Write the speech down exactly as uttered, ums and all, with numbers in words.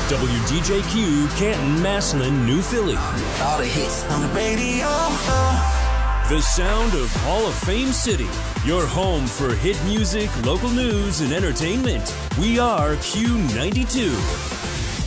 W D J Q, Canton, Massillon, New Philly. All the hits on the radio. Oh. The sound of Hall of Fame City. Your home for hit music, local news, and entertainment. We are Q ninety-two.